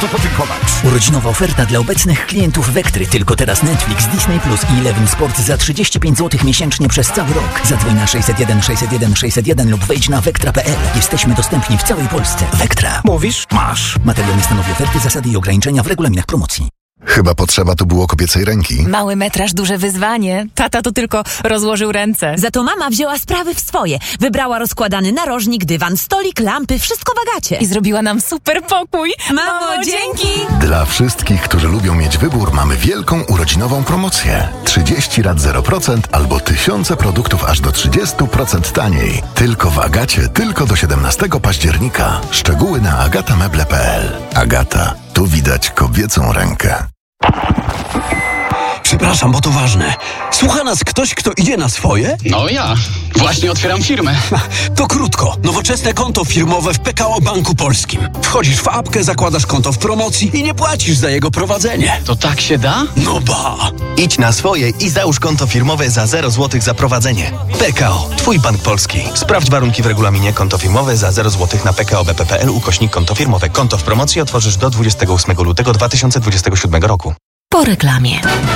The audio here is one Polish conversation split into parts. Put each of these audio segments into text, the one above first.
warto podziękować. Urodzinowa oferta dla obecnych klientów Vectry. Tylko teraz Netflix, Disney Plus i Eleven Sport za 35 zł miesięcznie przez cały rok. Zadzwoń na 601 601 601 lub wejdź na vectra.pl. Jesteśmy dostępni w całej Polsce. Vectra. Mówisz? Masz. Materiał nie stanowi oferty, zasady i ograniczenia w regulaminach promocji. Chyba potrzeba tu było kobiecej ręki. Mały metraż, duże wyzwanie. Tata to tylko rozłożył ręce. Za to mama wzięła sprawy w swoje. Wybrała rozkładany narożnik, dywan, stolik, lampy, wszystko w Agacie. I zrobiła nam super pokój. Mamo, dzięki! Dla wszystkich, którzy lubią mieć wybór, mamy wielką urodzinową promocję. 30 lat 0% albo tysiące produktów aż do 30% taniej. Tylko w Agacie, tylko do 17 października. Szczegóły na agatameble.pl. Agata. Tu widać kobiecą rękę. Przepraszam, bo to ważne. Słucha nas ktoś, kto idzie na swoje? No ja. Właśnie otwieram firmę. To krótko. Nowoczesne konto firmowe w PKO Banku Polskim. Wchodzisz w apkę, zakładasz konto w promocji i nie płacisz za jego prowadzenie. To tak się da? No ba! Idź na swoje i załóż konto firmowe za 0 zł za prowadzenie. PKO. Twój bank polski. Sprawdź warunki w regulaminie. Konto firmowe za 0 zł na pkobp.pl/konto firmowe. Konto w promocji otworzysz do 28 lutego 2027 roku. Po reklamie.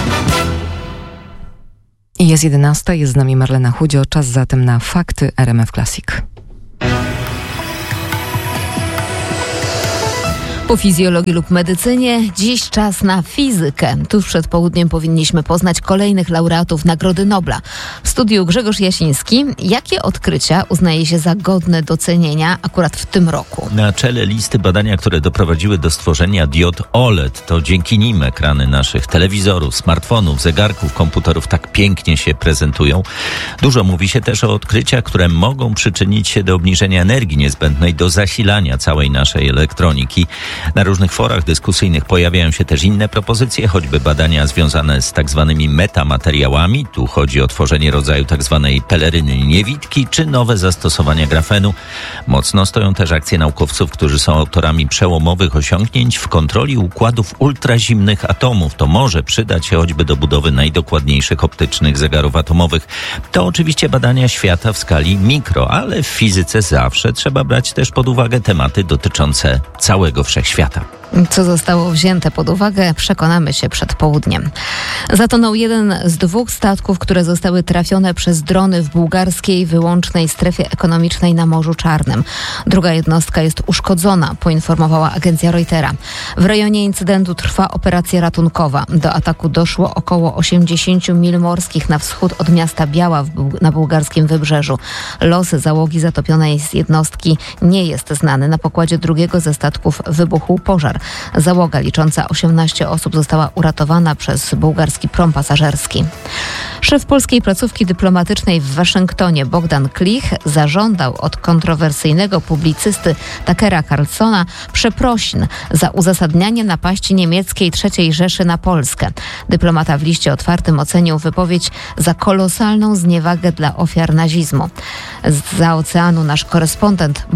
Jest 11, jest z nami Marlena Chudzio. Czas zatem na fakty RMF Classic. Po fizjologii lub medycynie, dziś czas na fizykę. Tuż przed południem powinniśmy poznać kolejnych laureatów Nagrody Nobla. W studiu Grzegorz Jasiński. Jakie odkrycia uznaje się za godne docenienia akurat w tym roku? Na czele listy badania, które doprowadziły do stworzenia diod OLED. To dzięki nim ekrany naszych telewizorów, smartfonów, zegarków, komputerów tak pięknie się prezentują. Dużo mówi się też o odkryciach, które mogą przyczynić się do obniżenia energii niezbędnej do zasilania całej naszej elektroniki. Na różnych forach dyskusyjnych pojawiają się też inne propozycje, choćby badania związane z tak zwanymi metamateriałami. Tu chodzi o tworzenie rodzaju tak zwanej peleryny niewidki, czy nowe zastosowania grafenu. Mocno stoją też akcje naukowców, którzy są autorami przełomowych osiągnięć w kontroli układów ultrazimnych atomów. To może przydać się choćby do budowy najdokładniejszych optycznych zegarów atomowych. To oczywiście badania świata w skali mikro, ale w fizyce zawsze trzeba brać też pod uwagę tematy dotyczące całego wszechświata. Co zostało wzięte pod uwagę, przekonamy się przed południem. Zatonął jeden z 2 statków, które zostały trafione przez drony w bułgarskiej wyłącznej strefie ekonomicznej na Morzu Czarnym. Druga jednostka jest uszkodzona, poinformowała agencja Reutera. W rejonie incydentu trwa operacja ratunkowa. Do ataku doszło około 80 mil morskich na wschód od miasta Biała na bułgarskim wybrzeżu. Los załogi zatopionej z jednostki nie jest znany. Na pokładzie drugiego ze statków wybuchł pożar. Załoga licząca 18 osób została uratowana przez bułgarski prom pasażerski. Szef polskiej placówki dyplomatycznej w Waszyngtonie Bogdan Klich zażądał od kontrowersyjnego publicysty Tuckera Carlsona przeprosin za uzasadnianie napaści niemieckiej III Rzeszy na Polskę. Dyplomata w liście otwartym ocenił wypowiedź za kolosalną zniewagę dla ofiar nazizmu. Zza oceanu nasz korespondent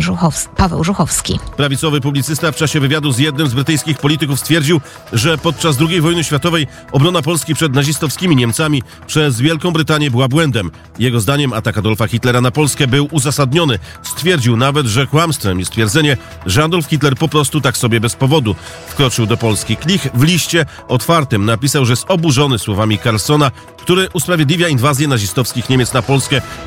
Paweł Żuchowski. Prawicowy publicysta w czasie wywiadu z jednym z brytyjskich polityków stwierdził, że podczas II wojny światowej obrona Polski przed nazistowskimi Niemcami przez Wielką Brytanię była błędem. Jego zdaniem atak Adolfa Hitlera na Polskę był uzasadniony. Stwierdził nawet, że kłamstwem jest twierdzenie, że Adolf Hitler po prostu tak sobie bez powodu wkroczył do Polski. Klich w liście otwartym napisał, że jest oburzony słowami Carlsona, który usprawiedliwia inwazję nazistowskich Niemiec na Polskę w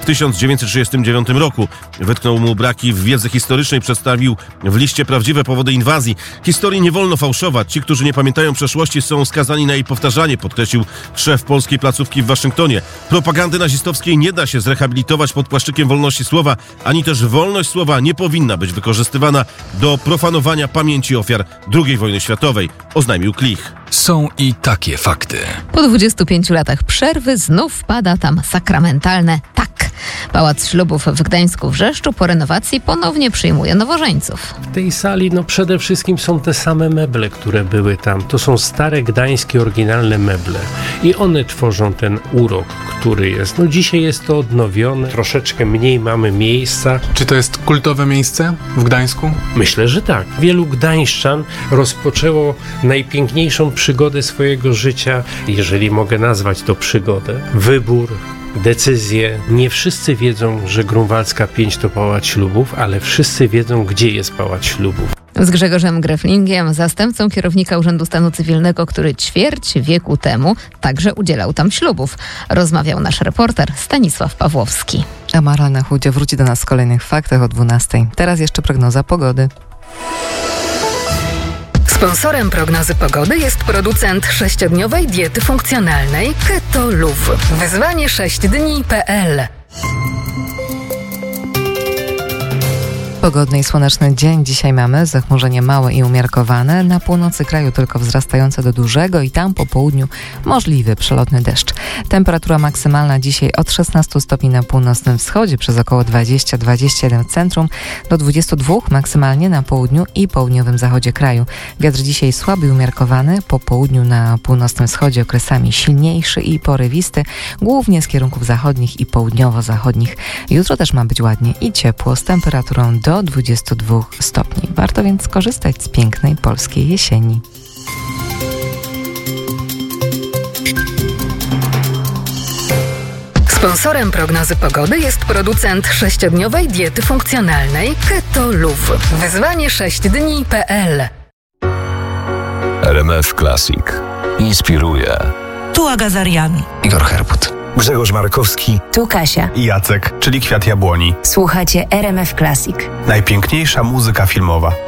1939 roku. Wytknął mu braki w wiedzy historycznej, przedstawił w liście prawdziwe powody inwazji. Historii nie wolno fałszować. Ci, którzy nie pamiętają przeszłości, są skazani na jej powtarzanie, podkreślił szef polskiej placówki w Waszyngtonie. Propagandy nazistowskiej nie da się zrehabilitować pod płaszczykiem wolności słowa, ani też wolność słowa nie powinna być wykorzystywana do profanowania pamięci ofiar II wojny światowej, oznajmił Klich. Są i takie fakty. Po 25 latach przerwy znów pada tam sakramentalne tak. Pałac Ślubów w Gdańsku-Wrzeszczu po renowacji ponownie przyjmuje nowożeńców. W tej sali przede wszystkim są te same meble, które były tam. To są stare gdańskie, oryginalne meble. I one tworzą ten urok, który jest. Dzisiaj jest to odnowione. Troszeczkę mniej mamy miejsca. Czy to jest kultowe miejsce w Gdańsku? Myślę, że tak. Wielu gdańszczan rozpoczęło najpiękniejszą przygodę swojego życia, jeżeli mogę nazwać to przygodę. Wybór, decyzje. Nie wszyscy wiedzą, że Grunwaldzka 5 to Pałac Ślubów, ale wszyscy wiedzą, gdzie jest Pałac Ślubów. Z Grzegorzem Greflingiem, zastępcą kierownika Urzędu Stanu Cywilnego, który ćwierć wieku temu także udzielał tam ślubów. Rozmawiał nasz reporter Stanisław Pawłowski. A Marlena Chudzio wróci do nas w kolejnych faktach o 12:00. Teraz jeszcze prognoza pogody. Sponsorem prognozy pogody jest producent 6-dniowej diety funkcjonalnej Keto Luv. Wyzwanie 6dni.pl. Pogodny i słoneczny dzień dzisiaj mamy, zachmurzenie małe i umiarkowane, na północy kraju tylko wzrastające do dużego i tam po południu możliwy przelotny deszcz. Temperatura maksymalna dzisiaj od 16 stopni na północnym wschodzie, przez około 20-21 w centrum, do 22 maksymalnie na południu i południowym zachodzie kraju. Wiatr dzisiaj słaby i umiarkowany, po południu na północnym wschodzie okresami silniejszy i porywisty, głównie z kierunków zachodnich i południowo-zachodnich. Jutro też ma być ładnie i ciepło z temperaturą do 22 stopni. Warto więc skorzystać z pięknej polskiej jesieni. Sponsorem prognozy pogody jest producent 6-dniowej diety funkcjonalnej Keto Luv. Wyzwanie 6dni.pl. RMF Classic inspiruje. Tu Aga Zarian. Igor Herbut. Grzegorz Markowski. Tu Kasia. I Jacek, czyli Kwiat Jabłoni. Słuchacie RMF Classic. Najpiękniejsza muzyka filmowa.